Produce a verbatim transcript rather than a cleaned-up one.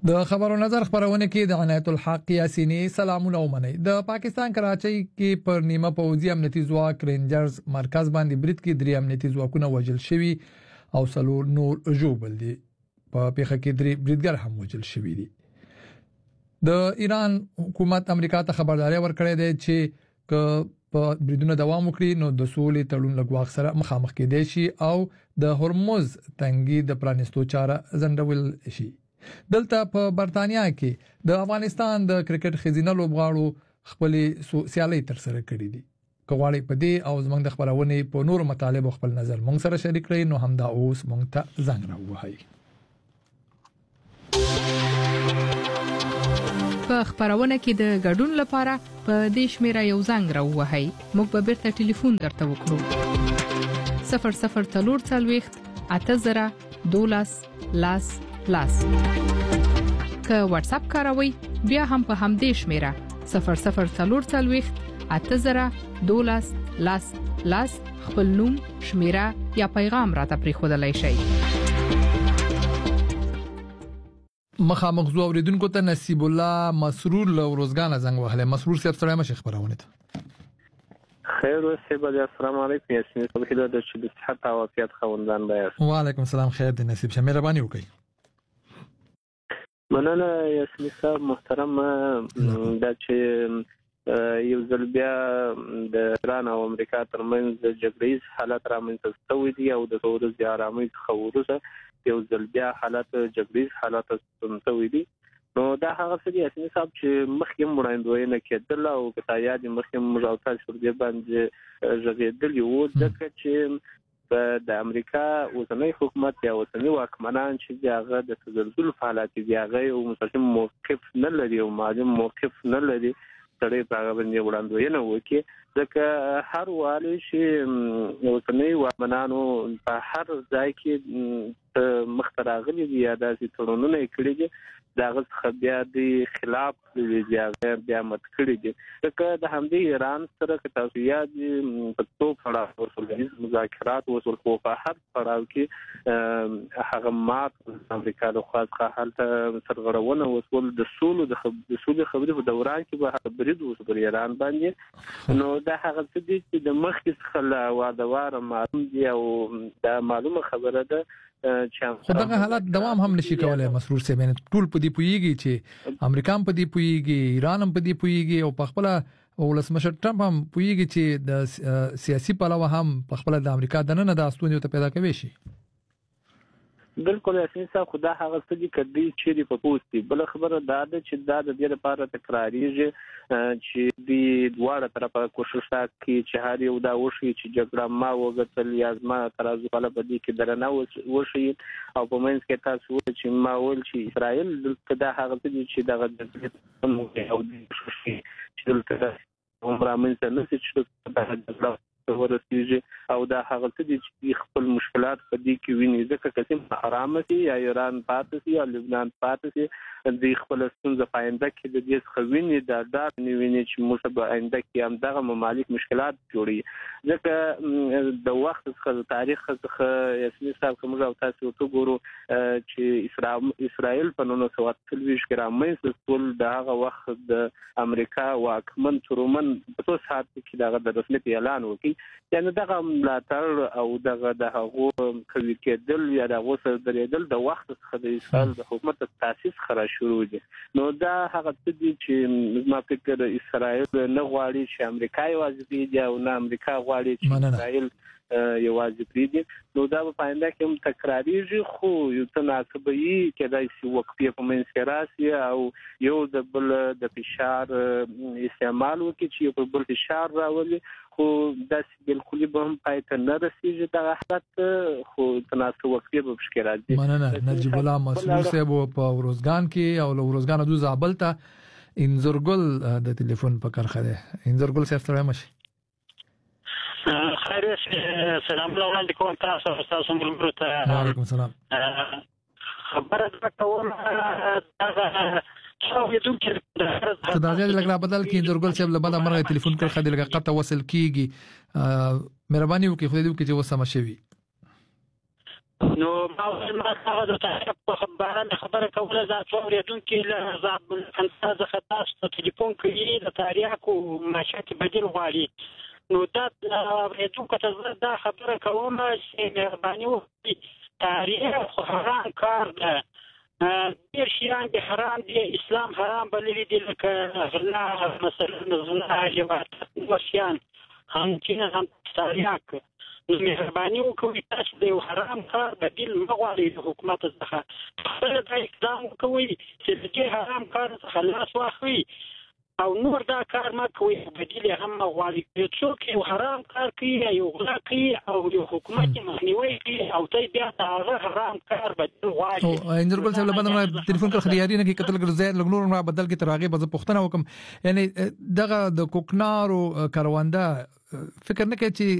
د خبرو نظر خبرونه کې د عنایت الحق یاسینی سلامونه ومني. د پاکستان کراچۍ کې پر نیمه پوځي امنیتي ځواک رینجرز مرکز باندې برید کې درې امنیتي ځواکونه وژل شوي او څلور نور ژوبل دي. په پیښه کې درې بریدګر هم وژل شوي دي. د ایران حکومت امریکا ته خبرداري ورکړې ده چې ک په بریدونو دوام وکړي نو د سولې تړون لګواغ سره مخامخ کېدای شي او د هرمز تنګي د پرانستو چاره زندول شي. دلته په برتانیا کې د افغانستان د کرکټ خزینه لوبغاړو خپل سیالي تر سره کړې دي. کوغاړي په دې او زمنګ د خبرونه په نور مطالب خپل نظر مونږ سره شریک کړئ نو همدا اوس مونږ ته زنګ راوهي. په خبرونه کې د ګډون لپاره په دې شمیره یو زنګ راوهي. موږ به بیرته ټلیفون درته وکړو. صفر صفر تلور څلويخت اته زره دولس لاس لاس. که واتس اپ کاروي بیا هم په همدې شمیره صفر صفر تلور څلويخت اته زره دولس لاس لاس خپل نوم شمیره یا پیغام راته پرې خودلای شي. مخامخ زو اوریدونکو ته نصیب الله مسرور له روزګان زنګ وهله. مسرور صاحب سره مشه خبرونه ته خیر اوسه. بل السلام علیکم. یاسین توحید د چې د صحت او عافیت خوندان بیاست. وعلیکم السلام. خیر دی نصیب شه مهرباني وکړئ. مننه یاسین صاحب محترم. دا چې یو ځل بیا د ایران او امریکا ترمنځ د جګړې حالت رامنځته شوی دی او د ورځې د آرامۍ څخه وروسته یو ځل بیا حالت جګړې حالت ستونزوي دي. نو دا هغه څه دي یاسین صاحب چې مخکې وړاندوینه کېدل او کتایا د مخکې مجاوطه شور دی باندې ژغېدل یو ځکه چې د امریکا اوسنی حکومت یا اوسنی واکمنان چې هغه د تزلزل فعالیت دی هغه یو مستقیم موقف نه لري او معلوم موقف نه لري ترې په باندې وړاندوینه وکړي. ځکه هر والی چې اوسنی واکمنانو په هر ځای کې مختراغلي دي یا داسې تړونونه کړي دي داغه څخه بیا د خلاف دی بیا مت کړی دي. ځکه د همدې ایران سره که تاسو یاد په تو پړاو وسولګریز مذاکرات وسول خو په هر پړاو کې هغه مات امریکا د خاصه حالت سرغړونه وسول د سولو د سولې خبرې په دوران کې به برید وسو پر ایران باندې. نو دا هغه څه دي چې د مخکې څخه لا وادوار معلوم دي او دا معلومه خبره ده خو دغه حالت دوام هم نشي کولای. مسرور صاحب ټول په دې پويږي چې امریکا په دې پويږي ایران هم په دې پويږي او په خپل ولسمشر ټرمپ هم پويږي چې د سیاسي پلوه هم په خپل د امریکا دننه د استونیو ته پیدا کوي شي. بالکل یاسین صاحب خدا هغه څه دي کدي چې په پوسټي بل خبره دا ده چې دا د دې لپاره تکراریږي چې د دواړه طرفه کوشش کوي چې هر یو دا وشي چې جګړه ما وګټل یا ما ترازو په لبدي کې درنه وشي او په منځ کې تاسو چې ما ول چې اسرائیل دلته دا هغه څه دي چې دا د او د چې دلته عمره منځ نه چې دا ورسیږي او دا هغه څه دي چې خپل مشکلات په دې کې ویني. ځکه کسیم حرام سي یا ایران پاتې سي یا لبنان پاتې سي د خپل ستونزې په آینده کې د دې څخه ویني دا دا ویني چې موږ په آینده کې هم دغه ممالک مشکلات جوړي. ځکه د وخت څخه تاریخ څخه یاسین صاحب کوم او تاسو ته ګورو چې اسرائیل په نولس سوه څلوېښت کې رامنځته شول د هغه وخت د امریکا واکمن ترومن په څو ساعت کې دغه د رسمیت اعلان وکړي. یعنی دغه ملاتړ او دغه د هغو کوي کېدل یا دغه سره درېدل د وخت څخه د اسرائیل د حکومت تاسیس خرا شروع دي. نو دا هغه څه دي چې ما فکر اسرائیل نه غواړي چې امریکا یوازې دی او نه امریکا غواړي چې اسرائیل یوازې پریدي. نو دا په پاینده کې هم تکراریږي خو یو تناسبي کېدای شي وقفې په منځ کې راسي او یو د بل د فشار استعمال وکړي چې په بل فشار راولي خو داسې بالکل به هم پایته نه رسیږي دا حالت خو تناسب وقفې به مشکل راځي. مننه نجیب الله مسرور صاحب په ورزګان کې او ورزګان د زابل ته انزرګل د ټلیفون په کارخه ده. انزرګل صاحب سره ماشي خیر سلام علیکم تاسو تاسو ملګرو ته. وعلیکم السلام. خبره کوم خدای دې لګلا بدل کې درګل صاحب له بل امر ټلیفون کړ خدای لګا قطه وصل کیږي. مهرباني وکړئ خدای دې وکړي چې وسمه شي. نو ما ما هغه د تاریخ په خبره خبره کوله ځکه چې اوریدونکو له ځاب څخه خاص ته ټلیفون کوي د تاریخ او مشاکل بدیل غواړي نو دا اوریدونکو ته دا خبره کوم چې مهرباني وکړي تاریخ حرام کار ده ډېر شیان دي حرام دي اسلام حرام بللی دي لکه غلا مثلا غلا لواطت وشیان هم چې هم تاریخ نو مهرباني وکړئ تاسو د حرام کار بدیل مغواړئ د حکومت څخه خپل د اقدام وکوي چې د دې حرام کار څخه لاس واخلي او نور دا کار ما کوي بدیل هم مغواړي څوک یو حرام کار کوي یو غلا کوي او یو حکومت مخنیوي کوي او ته بیا دا حرام کار بدیل غواړي او انجر ګل صاحب باندې ټلیفون کړ خریاري نه کې قتل ګرځي لګنور ما بدل کې تراغي به پښتنه وکم یعنی دغه د کوکنارو کاروانده فکر نه کوي چې